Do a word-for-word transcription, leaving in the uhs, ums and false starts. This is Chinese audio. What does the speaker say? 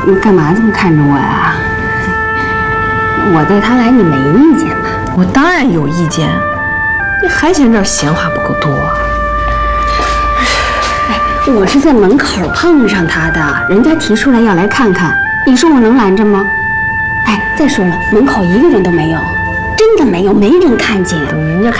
你干嘛这么看着我呀？我带他来，你没意见吧？ 我当然有意见，你还嫌这儿闲话不够多啊？ 哎，我是在门口碰上他的，人家提出来要来看看，你说我能拦着吗？哎，再说了，门口一个人都没有，真的没有，没人看见。 人家看。